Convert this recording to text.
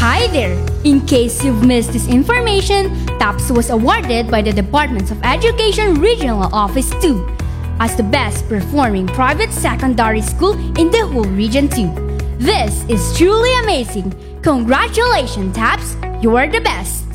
Hi there! In case you've missed this information, TAPS was awarded by the Department of Education Regional Office 2 as the best performing private secondary school in the whole Region 2. This is truly amazing! Congratulations, TAPS! You're the best!